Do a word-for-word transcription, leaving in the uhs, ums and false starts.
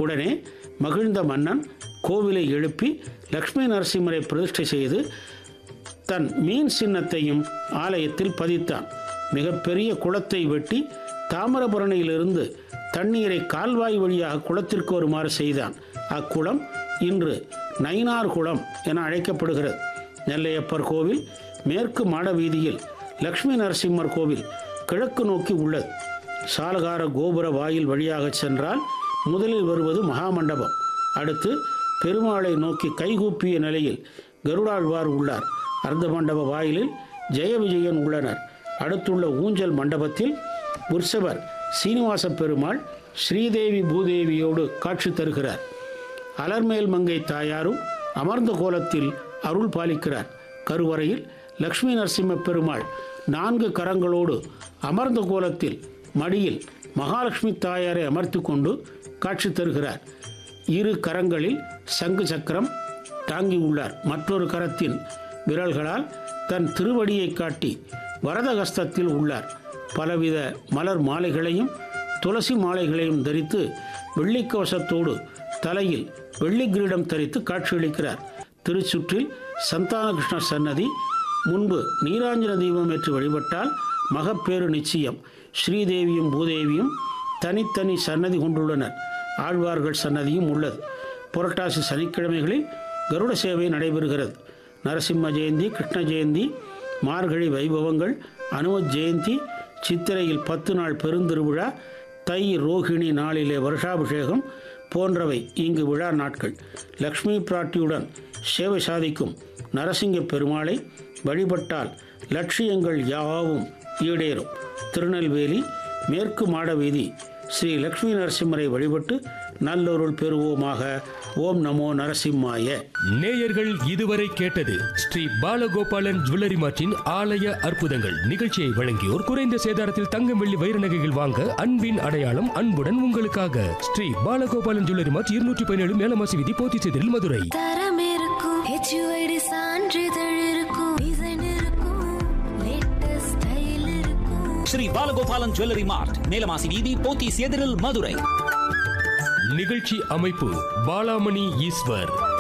உடனே மகிழ்ந்த மன்னன் கோவிலை எழுப்பி லக்ஷ்மி நரசிம்மரை பிரதிஷ்டை செய்து தன் மீன் சின்னத்தையும் ஆலயத்தில் பதித்தான். மிகப்பெரிய குளத்தை வெட்டி தாமிரபரணியிலிருந்து தண்ணீரை கால்வாய் வழியாக குளத்திற்கு வருமாறு செய்தான். அக்குளம் இன்று நயினார் குளம் என அழைக்கப்படுகிறது. நெல்லையப்பர் கோவில் மேற்கு மாட வீதியில், லக்ஷ்மி நரசிம்மர் கோவில் கிழக்கு நோக்கி உள்ளது. சாலகார கோபுர வாயில் வழியாக சென்றால் முதலில் வருவது மகாமண்டபம். அடுத்து பெருமாளை நோக்கி கைகூப்பிய நிலையில் கருடாழ்வார் உள்ளார். அர்த்த மண்டப வாயிலில் ஜெய விஜயன் உள்ளனர். அடுத்துள்ள ஊஞ்சல் மண்டபத்தில் உற்சவர் சீனிவாச பெருமாள் ஸ்ரீதேவி பூதேவியோடு காட்சி தருகிறார். அலர்மேல் மங்கை தாயாரும் அமர்ந்த கோலத்தில் அருள் பாலிக்கிறார். கருவறையில் லக்ஷ்மி நரசிம்ம பெருமாள் நான்கு கரங்களோடு அமர்ந்த கோலத்தில் மடியில் மகாலட்சுமி தாயாரை அமர்த்தி கொண்டு காட்சி தருகிறார். இரு கரங்களில் சங்கு சக்கரம் தாங்கி உள்ளார். மற்றொரு கரத்தின் விரல்களால் தன் திருவடியை காட்டி வரதகஸ்தத்தில் உள்ளார். பலவித மலர் மாலைகளையும் துளசி மாலைகளையும் தரித்து வெள்ளிக்கவசத்தோடு தலையில் வெள்ளி கிரீடம் தரித்து காட்சியளிக்கிறார். திருச்சுற்றில் சந்தானகிருஷ்ணர் சன்னதி. முன்பு நீராஞ்சன தீபம் ஏற்று வழிபட்டால் மகப்பேறு நிச்சயம். ஸ்ரீதேவியும் பூதேவியும் தனித்தனி சன்னதி கொண்டுள்ளனர். ஆழ்வார்கள் சன்னதியும் உள்ளது. புரட்டாசி சனிக்கிழமைகளில் கருட சேவை நடைபெறுகிறது. நரசிம்ம ஜெயந்தி, கிருஷ்ண ஜெயந்தி, மார்கழி வைபவங்கள், அனுமத் ஜெயந்தி, சித்திரையில் பத்து நாள் பெருந்திருவிழா, தை ரோகிணி நாளிலே வருஷாபிஷேகம் போன்றவை இங்கு விழா நாட்கள். லக்ஷ்மி பிராட்டியுடன் சேவை சாதிக்கும் நரசிங்க பெருமாளை வழிபட்டால் லட்சியங்கள் யாவும் ஈடேறும். திருநெல்வேலி மேற்கு மாட வீதி ஸ்ரீ லக்ஷ்மி நரசிம்மரை வழிபட்டு நல்லொருள் பெறுவோமாக. ஓம் நமோ நரசிம்மாய. நேயர்கள் இதுவரை கேட்டது ஸ்ரீ பாலகோபாலன் ஜுவல்லரி மார்ட்டின் ஆலய அற்புதங்கள் நிகழ்ச்சியை வழங்கியோர் குறைந்த சேதாரத்தில் தங்கம் வெள்ளி வைர நகைகள் வாங்க அன்பின் அடையாளம் அன்புடன் உங்களுக்காக ஸ்ரீ பாலகோபாலன் ஜுவல்லரி மார்ட் இருநூற்றி பதினேழு மேலமாசி வீதி போத்திச்சேரில் மதுரை. தரம் இருக்கும், ஹெச்யூஐடி சான்றிதழ் இருக்கும், டிசைன் இருக்கும், லேட்டஸ்ட் ஸ்டைல் இருக்கும். ஸ்ரீ பாலகோபாலன் ஜுவல்லரி மார்ட், மேலமாசி வீதி, போத்தீஸ் எதிரில், மதுரை. நிகழ்ச்சி அமைப்பு பாலாமணி ஈஸ்வர்.